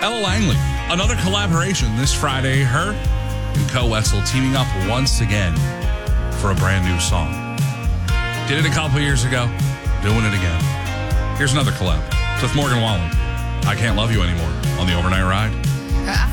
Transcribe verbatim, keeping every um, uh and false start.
Ella Langley, another collaboration this Friday. Her and Co Wessel teaming up once again for a brand new song. Did it a couple years ago, doing it again. Here's another collab. It's with Morgan Wallen. I Can't Love You Anymore on the Overnight Ride. Yeah.